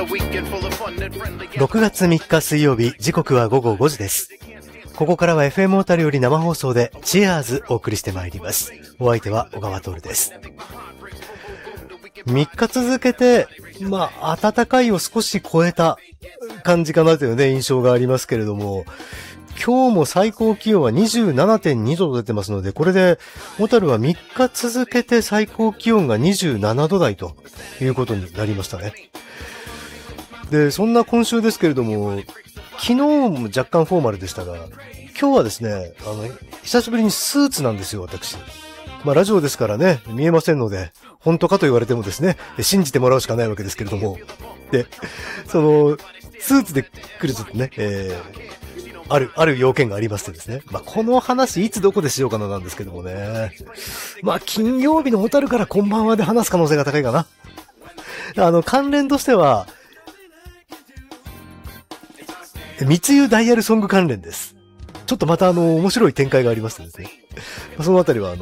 6月3日水曜日、時刻は午後5時です。ここからは FM 小樽より生放送でチアーズお送りしてまいります。お相手は小川徹です。3日続けて、暖かいを少し超えた感じかなというね、印象がありますけれども、今日も最高気温は 27.2 度と出てますので、これで小樽は3日続けて最高気温が27度台ということになりましたね。で、そんな今週ですけれども、昨日も若干フォーマルでしたが、今日はですね、久しぶりにスーツなんですよ、私。ラジオですからね、見えませんので、本当かと言われてもですね、信じてもらうしかないわけですけれども、で、スーツで来るとね、ある要件がありましてですね。この話いつどこでしようかななんですけどもね。金曜日の小樽からこんばんはで話す可能性が高いかな。関連としては、密輸ダイヤルソング関連です。ちょっとまた面白い展開がありましてですね。そのあたりは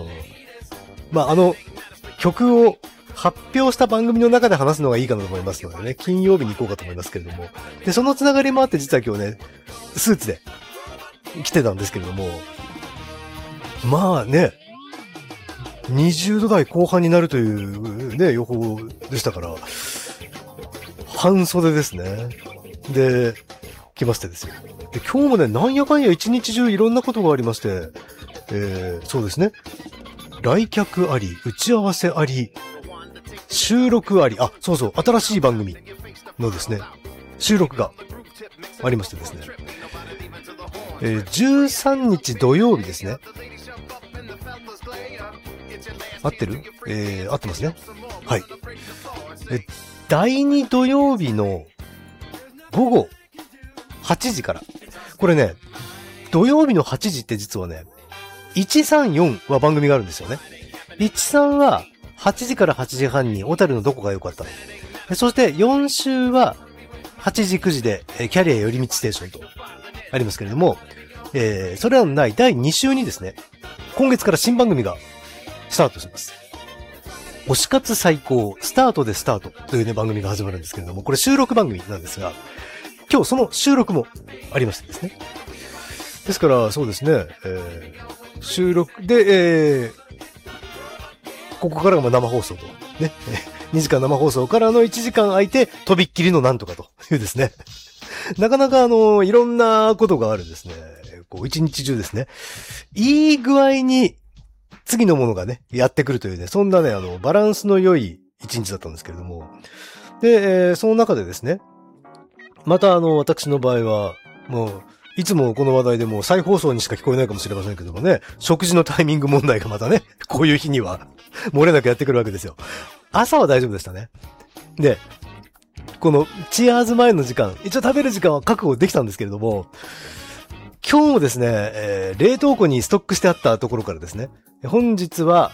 曲を発表した番組の中で話すのがいいかなと思いますのでね、金曜日に行こうかと思いますけれども。で、そのつながりもあって実は今日ね、スーツで来てたんですけれども、20度台後半になるというね、予報でしたから、半袖ですね。で、来ましてですよ。で、今日もね、なんやかんや一日中いろんなことがありまして、そうですね。来客あり、打ち合わせあり、収録あり、そうそう、新しい番組のですね、収録がありましてですね。13日土曜日ですね。合ってる？合ってますね。はい。第2土曜日の午後8時から。これね、土曜日の8時って実はね、134は番組があるんですよね。13は8時から8時半に小樽のどこが良かったの。そして4週は8時9時でキャリア寄り道ステーションとありますけれども、それらのない第2週にですね、今月から新番組がスタートします。推し活最高スタートでスタートというね番組が始まるんですけれども、これ収録番組なんですが、今日その収録もありましてですね。ですからそうですね、収録で、ここからが生放送とね、2時間生放送からの1時間空いてとびっきりのなんとかというですね。なかなかいろんなことがあるですね。一日中ですね。いい具合に次のものがね、やってくるというね、そんなね、バランスの良い一日だったんですけれども。で、その中でですね、また私の場合は、もう、いつもこの話題でもう再放送にしか聞こえないかもしれませんけどもね、食事のタイミング問題がまたね、こういう日には漏れなくやってくるわけですよ。朝は大丈夫でしたね。で、このチアーズ前の時間、一応食べる時間は確保できたんですけれども、今日もですね、冷凍庫にストックしてあったところからですね、本日は、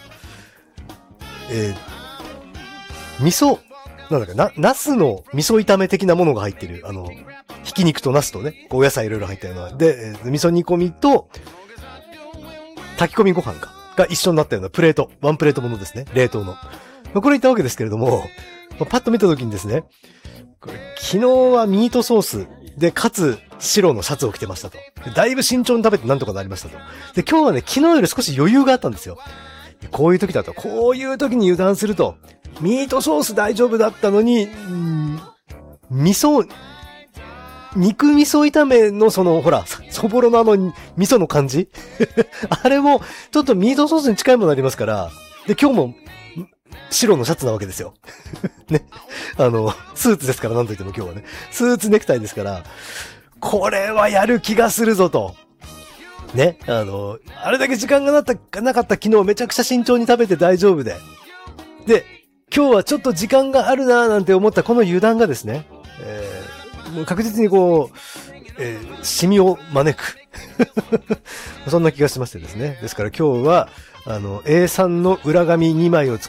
味噌、ナスの味噌炒め的なものが入っている、ひき肉とナスとね、お野菜いろいろ入ったような、で、味噌煮込みと、炊き込みご飯が一緒になったようなプレート、ワンプレートものですね、冷凍の。これいったわけですけれども、パッと見たときにですね、昨日はミートソースで、かつ白のシャツを着てましたと。だいぶ慎重に食べてなんとかなりましたと。で、今日はね、昨日より少し余裕があったんですよ。こういう時だと、こういう時に油断すると、ミートソース大丈夫だったのに、肉味噌炒めのほら、そぼろの味噌の感じあれも、ちょっとミートソースに近いものありますから、で、今日も、白のシャツなわけですよ。ね。スーツですから、なんと言っても今日はね。スーツネクタイですから、これはやる気がするぞと。ね。あれだけ時間がなかった昨日めちゃくちゃ慎重に食べて大丈夫で。で、今日はちょっと時間があるなーなんて思ったこの油断がですね、もう確実にシミを招く。そんな気がしましてですね。ですから今日は、A3 の裏紙2枚を作